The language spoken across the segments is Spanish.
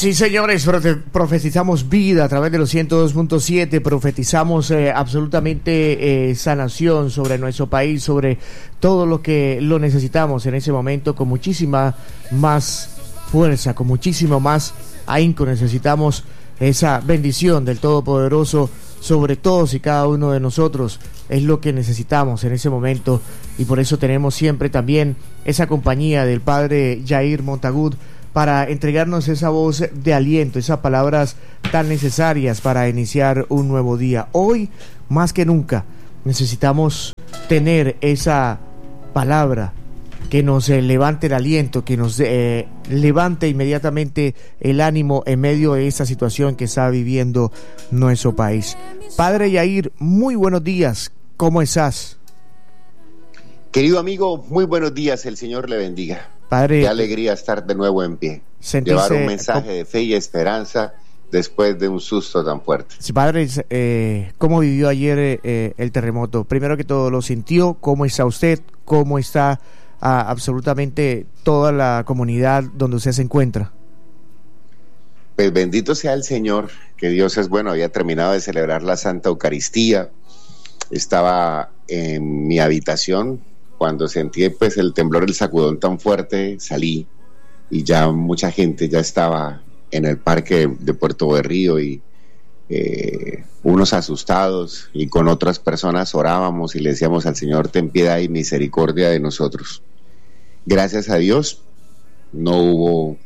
Sí, señores, profetizamos vida a través de los 102.7, profetizamos absolutamente sanación sobre nuestro país, sobre todo lo que lo necesitamos en ese momento, con muchísima más fuerza, con muchísimo más ahínco. Necesitamos esa bendición del Todopoderoso sobre todos y cada uno de nosotros. Es lo que necesitamos en ese momento, y por eso tenemos siempre también esa compañía del Padre Yair Montagud para entregarnos esa voz de aliento, esas palabras tan necesarias para iniciar un nuevo día. Hoy, más que nunca, necesitamos tener esa palabra que nos levante el aliento, que nos levante inmediatamente el ánimo en medio de esta situación que está viviendo nuestro país. Padre Yair, muy buenos días, ¿cómo estás? Querido amigo, muy buenos días, el Señor le bendiga. Padre, qué alegría estar de nuevo en pie, llevar un mensaje de fe y esperanza después de un susto tan fuerte. Sí, padre, ¿cómo vivió ayer el terremoto? Primero que todo, ¿lo sintió? ¿Cómo está usted? ¿Cómo está absolutamente toda la comunidad donde usted se encuentra? Pues bendito sea el Señor, que Dios es bueno. Había terminado de celebrar la Santa Eucaristía, estaba en mi habitación cuando sentí pues el temblor, el sacudón tan fuerte. Salí y ya mucha gente ya estaba en el parque de Puerto Berrío, y unos asustados, y con otras personas orábamos y le decíamos al Señor: ten piedad y misericordia de nosotros. Gracias a Dios no hubo,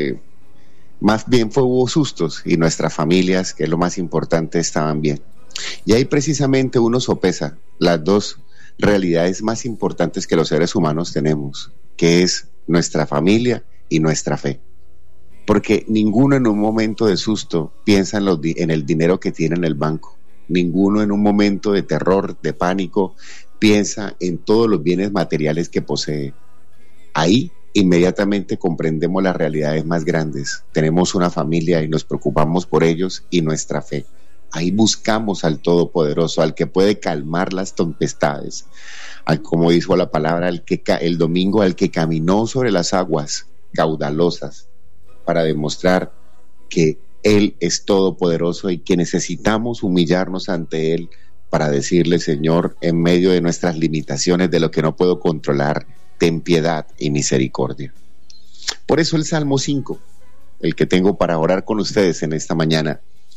más bien hubo sustos, y nuestras familias, que es lo más importante, estaban bien. Y ahí precisamente uno sopesa las dos realidades más importantes que los seres humanos tenemos, que es nuestra familia y nuestra fe. Porque ninguno en un momento de susto piensa en el dinero que tiene en el banco. Ninguno en un momento de terror, de pánico, piensa en todos los bienes materiales que posee. Ahí inmediatamente comprendemos las realidades más grandes. Tenemos una familia y nos preocupamos por ellos, y nuestra fe. Ahí buscamos al Todopoderoso, al que puede calmar las tempestades, como dijo la palabra, el domingo, al que caminó sobre las aguas caudalosas, para demostrar que Él es todopoderoso y que necesitamos humillarnos ante Él para decirle: Señor, en medio de nuestras limitaciones, de lo que no puedo controlar, ten piedad y misericordia. Por eso el Salmo 5, el que tengo para orar con ustedes en esta mañana,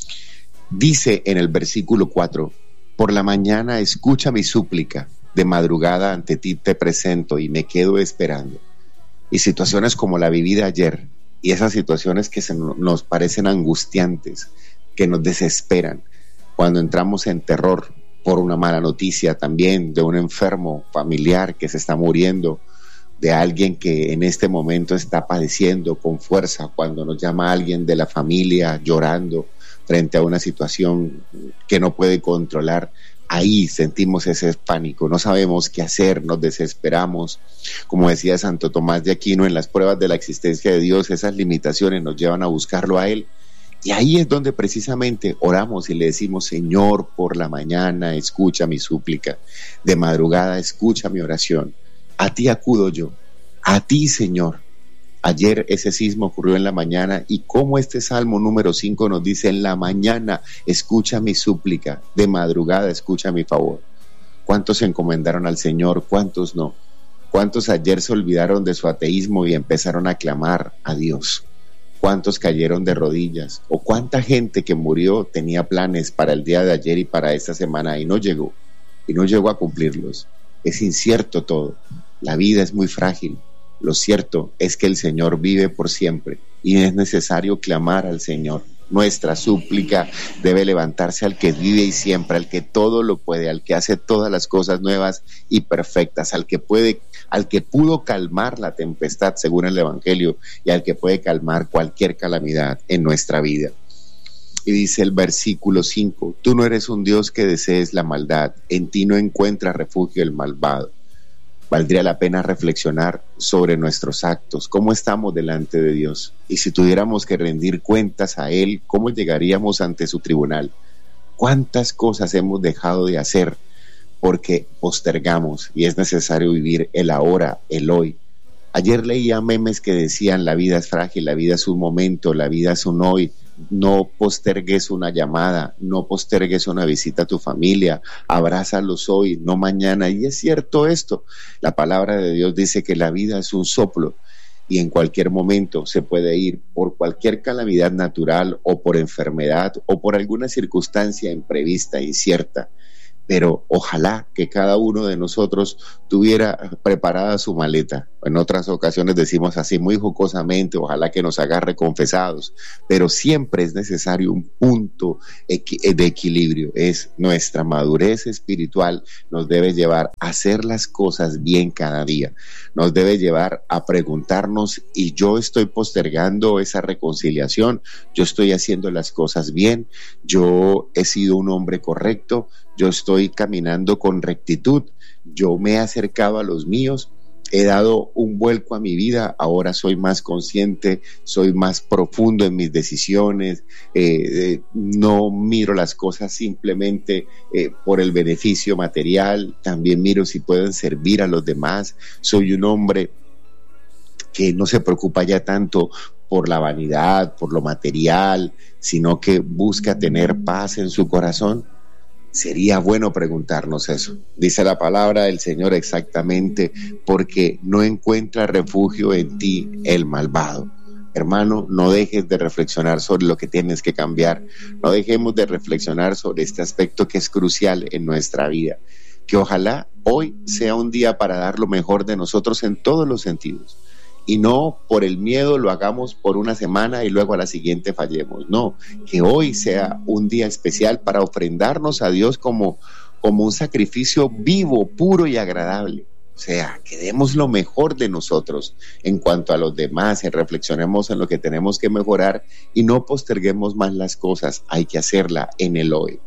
dice en el versículo 4: por la mañana escucha mi súplica, de madrugada ante ti te presento y me quedo esperando. Y situaciones como la vivida ayer, y esas situaciones que nos parecen angustiantes, que nos desesperan, cuando entramos en terror por una mala noticia también de un enfermo familiar que se está muriendo, de alguien que en este momento está padeciendo con fuerza, cuando nos llama alguien de la familia llorando frente a una situación que no puede controlar. Ahí sentimos ese pánico, no sabemos qué hacer, nos desesperamos. Como decía Santo Tomás de Aquino, en las pruebas de la existencia de Dios, esas limitaciones nos llevan a buscarlo a Él. Y ahí es donde precisamente oramos y le decimos: Señor, por la mañana escucha mi súplica, de madrugada escucha mi oración. A ti acudo yo, a ti, Señor. Ayer ese sismo ocurrió en la mañana, y como este Salmo número 5 nos dice: en la mañana escucha mi súplica, de madrugada escucha mi favor. ¿Cuántos se encomendaron al Señor? ¿Cuántos no? ¿Cuántos ayer se olvidaron de su ateísmo y empezaron a clamar a Dios? ¿Cuántos cayeron de rodillas? ¿O cuánta gente que murió tenía planes para el día de ayer y para esta semana y no llegó a cumplirlos? Es incierto todo, la vida es muy frágil. Lo cierto es que el Señor vive por siempre, y es necesario clamar al Señor. Nuestra súplica debe levantarse al que vive y siempre, al que todo lo puede, al que hace todas las cosas nuevas y perfectas, al que pudo calmar la tempestad según el Evangelio, y al que puede calmar cualquier calamidad en nuestra vida. Y dice el versículo 5: tú no eres un Dios que desees la maldad, en ti no encuentra refugio el malvado. Valdría la pena reflexionar sobre nuestros actos, cómo estamos delante de Dios. Y si tuviéramos que rendir cuentas a Él, ¿cómo llegaríamos ante su tribunal? ¿Cuántas cosas hemos dejado de hacer porque postergamos? Y es necesario vivir el ahora, el hoy, Ayer leía memes que decían: la vida es frágil, la vida es un momento, la vida es un hoy. No postergues una llamada, no postergues una visita a tu familia, abrázalos hoy, no mañana. Y es cierto esto, la palabra de Dios dice que la vida es un soplo y en cualquier momento se puede ir por cualquier calamidad natural o por enfermedad o por alguna circunstancia imprevista, incierta. Pero ojalá que cada uno de nosotros tuviera preparada su maleta. En otras ocasiones decimos así muy jocosamente: ojalá que nos agarre confesados, pero siempre es necesario un punto de equilibrio. Es nuestra madurez espiritual, nos debe llevar a hacer las cosas bien cada día, nos debe llevar a preguntarnos: ¿y yo estoy postergando esa reconciliación? ¿Yo estoy haciendo las cosas bien? ¿Yo he sido un hombre correcto? ¿Yo estoy caminando con rectitud? ¿Yo me he acercado a los míos? ¿He dado un vuelco a mi vida? Ahora soy más consciente, soy más profundo en mis decisiones, no miro las cosas simplemente por el beneficio material, también miro si pueden servir a los demás. Soy un hombre que no se preocupa ya tanto por la vanidad, por lo material, sino que busca tener paz en su corazón. Sería bueno preguntarnos eso. Dice la palabra del Señor exactamente: porque no encuentra refugio en ti el malvado. Hermano, no dejes de reflexionar sobre lo que tienes que cambiar. No dejemos de reflexionar sobre este aspecto que es crucial en nuestra vida. Que ojalá hoy sea un día para dar lo mejor de nosotros en todos los sentidos. Y no por el miedo lo hagamos por una semana y luego a la siguiente fallemos. No, que hoy sea un día especial para ofrendarnos a Dios como un sacrificio vivo, puro y agradable. O sea, que demos lo mejor de nosotros en cuanto a los demás, reflexionemos en lo que tenemos que mejorar y no posterguemos más las cosas. Hay que hacerla en el hoy.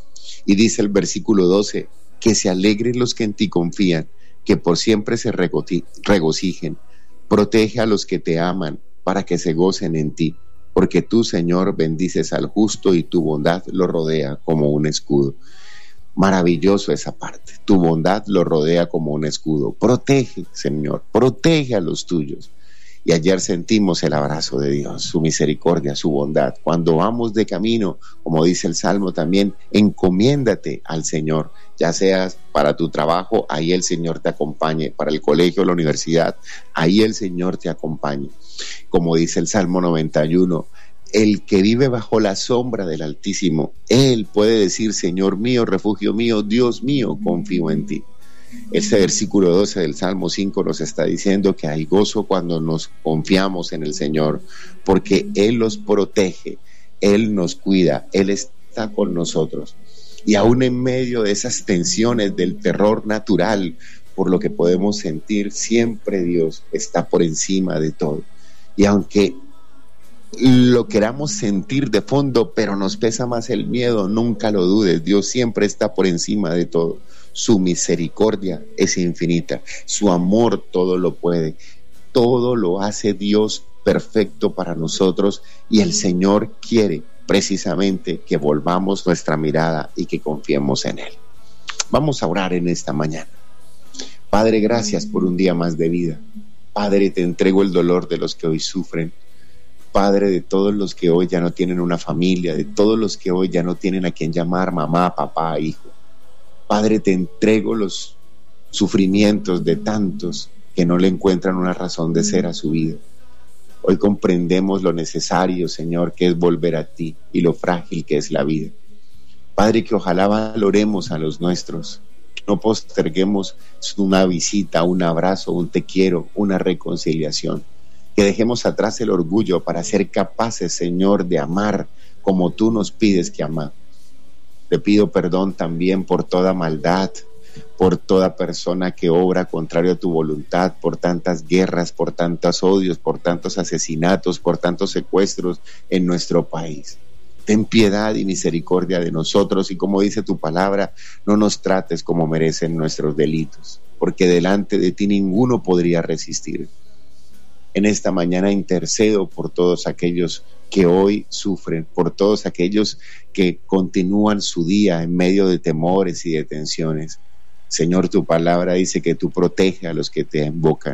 Y dice el versículo 12: que se alegren los que en ti confían, que por siempre se regocijen. Protege a los que te aman para que se gocen en ti, porque tú, Señor, bendices al justo y tu bondad lo rodea como un escudo. Maravilloso esa parte. Tu bondad lo rodea como un escudo. Protege, Señor, protege a los tuyos. Y ayer sentimos el abrazo de Dios, su misericordia, su bondad. Cuando vamos de camino, como dice el Salmo también, encomiéndate al Señor, ya seas para tu trabajo, ahí el Señor te acompañe, para el colegio o la universidad, ahí el Señor te acompañe. Como dice el Salmo 91, el que vive bajo la sombra del Altísimo, él puede decir: Señor mío, refugio mío, Dios mío, confío en ti. Este versículo 12 del Salmo 5 nos está diciendo que hay gozo cuando nos confiamos en el Señor, porque Él los protege, Él nos cuida, Él está con nosotros. Y aún en medio de esas tensiones del terror natural, por lo que podemos sentir, siempre Dios está por encima de todo. Y aunque lo queramos sentir de fondo, pero nos pesa más el miedo, nunca lo dudes, Dios siempre está por encima de todo. Su misericordia es infinita, su amor todo lo puede, todo lo hace Dios perfecto para nosotros, y el Señor quiere precisamente que volvamos nuestra mirada y que confiemos en Él. Vamos a orar en esta mañana. Padre, gracias por un día más de vida. Padre, te entrego el dolor de los que hoy sufren. Padre, de todos los que hoy ya no tienen una familia, de todos los que hoy ya no tienen a quien llamar mamá, papá, hijo. Padre, te entrego los sufrimientos de tantos que no le encuentran una razón de ser a su vida. Hoy comprendemos lo necesario, Señor, que es volver a ti, y lo frágil que es la vida. Padre, que ojalá valoremos a los nuestros, no posterguemos una visita, un abrazo, un te quiero, una reconciliación. Que dejemos atrás el orgullo para ser capaces, Señor, de amar como tú nos pides que amar. Te pido perdón también por toda maldad, por toda persona que obra contrario a tu voluntad, por tantas guerras, por tantos odios, por tantos asesinatos, por tantos secuestros en nuestro país. Ten piedad y misericordia de nosotros, y como dice tu palabra, no nos trates como merecen nuestros delitos, porque delante de ti ninguno podría resistir. En esta mañana intercedo por todos aquellos que hoy sufren, por todos aquellos que continúan su día en medio de temores y de tensiones. Señor, tu palabra dice que tú proteges a los que te invocan.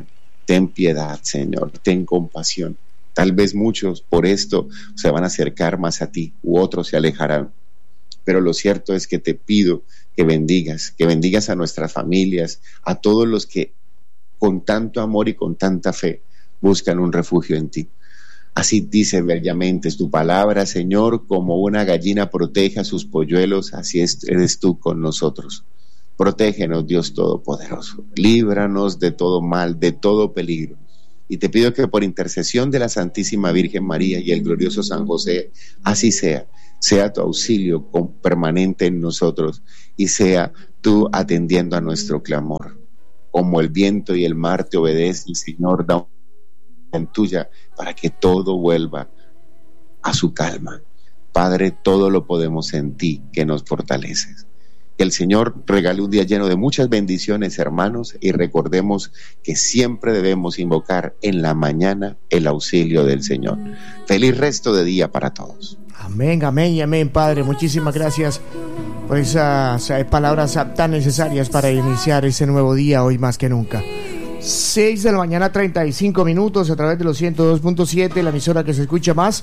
Ten piedad, Señor, ten compasión. Tal vez muchos por esto se van a acercar más a ti, u otros se alejarán. Pero lo cierto es que te pido que bendigas a nuestras familias, a todos los que con tanto amor y con tanta fe buscan un refugio en ti. Así dice bellamente tu palabra, Señor, como una gallina protege a sus polluelos, así eres tú con nosotros. Protégenos, Dios Todopoderoso, líbranos de todo mal, de todo peligro. Y te pido que por intercesión de la Santísima Virgen María y el glorioso San José, así sea tu auxilio permanente en nosotros y sea tú atendiendo a nuestro clamor. Como el viento y el mar te obedecen, Señor, da en tuya para que todo vuelva a su calma. Padre, todo lo podemos en ti que nos fortaleces. Que el Señor regale un día lleno de muchas bendiciones, hermanos, y recordemos que siempre debemos invocar en la mañana el auxilio del Señor. Feliz resto de día para todos. Amén, amén y amén, Padre. Muchísimas gracias por esas palabras tan necesarias para iniciar ese nuevo día hoy más que nunca. 6 de la mañana, 35 minutos a través de los 102.7, la emisora que se escucha más.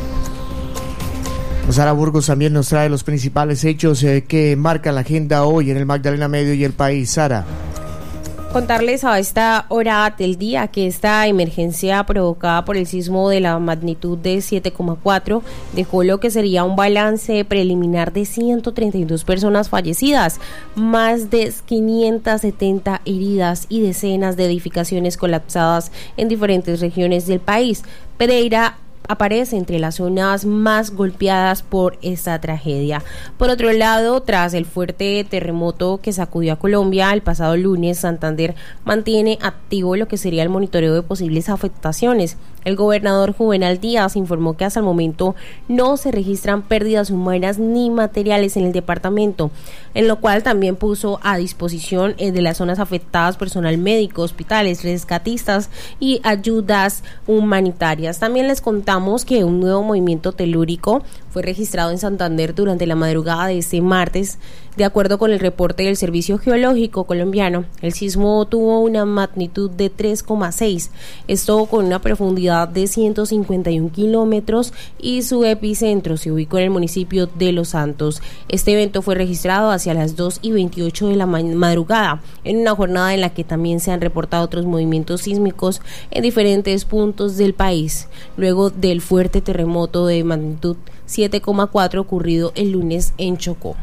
Sara Burgos también nos trae los principales hechos que marcan la agenda hoy en el Magdalena Medio y el país. Sara. Contarles a esta hora del día que esta emergencia provocada por el sismo de la magnitud de 7,4 dejó lo que sería un balance preliminar de 132 personas fallecidas, más de 570 heridas y decenas de edificaciones colapsadas en diferentes regiones del país. Pereira aparece entre las zonas más golpeadas por esta tragedia. Por otro lado, tras el fuerte terremoto que sacudió a Colombia el pasado lunes, Santander mantiene activo lo que sería el monitoreo de posibles afectaciones. El gobernador Juvenal Díaz informó que hasta el momento no se registran pérdidas humanas ni materiales en el departamento, en lo cual también puso a disposición de las zonas afectadas personal médico, hospitales, rescatistas y ayudas humanitarias. También les contamos que un nuevo movimiento telúrico fue registrado en Santander durante la madrugada de este martes. De acuerdo con el reporte del Servicio Geológico colombiano, el sismo tuvo una magnitud de 3,6, esto con una profundidad de 151 kilómetros y su epicentro se ubicó en el municipio de Los Santos. Este evento fue registrado hacia las 2:28 de la madrugada, en una jornada en la que también se han reportado otros movimientos sísmicos en diferentes puntos del país, luego del fuerte terremoto de magnitud 7,4 ocurrido el lunes en Chocó.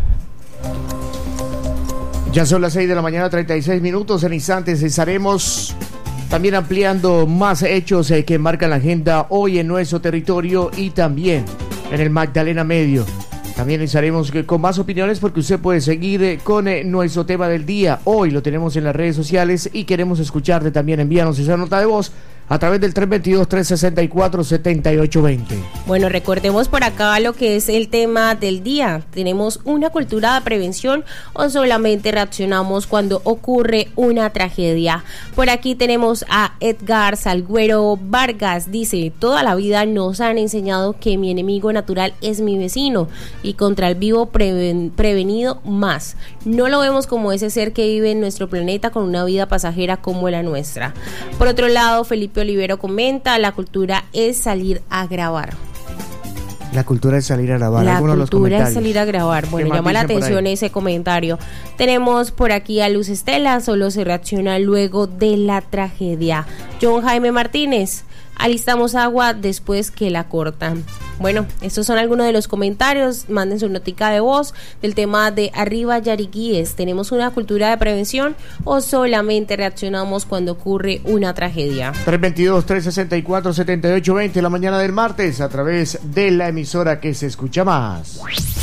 Ya son las 6 de la mañana, 36 minutos. En instantes estaremos también ampliando más hechos que marcan la agenda hoy en nuestro territorio y también en el Magdalena Medio. También estaremos con más opiniones porque usted puede seguir con nuestro tema del día. Hoy lo tenemos en las redes sociales y queremos escucharte también. Envíanos esa nota de voz a través del 322-364-7820. Bueno, recordemos por acá lo que es el tema del día. ¿Tenemos una cultura de prevención o solamente reaccionamos cuando ocurre una tragedia? Por aquí tenemos a Edgar Salguero Vargas. Dice: toda la vida nos han enseñado que mi enemigo natural es mi vecino y contra el vivo prevenido más. No lo vemos como ese ser que vive en nuestro planeta con una vida pasajera como la nuestra. Por otro lado, Felipe Olivero comenta: la cultura es salir a grabar. La cultura es salir a grabar. La cultura es salir a grabar. Bueno, llama la atención ese comentario. Tenemos por aquí a Luz Estela: solo se reacciona luego de la tragedia. John Jaime Martínez: alistamos agua después que la cortan. Bueno, estos son algunos de los comentarios. Manden su notica de voz del tema de Arriba Yariquíes. ¿Tenemos una cultura de prevención o solamente reaccionamos cuando ocurre una tragedia? 322-364-7820 la mañana del martes a través de la emisora que se escucha más.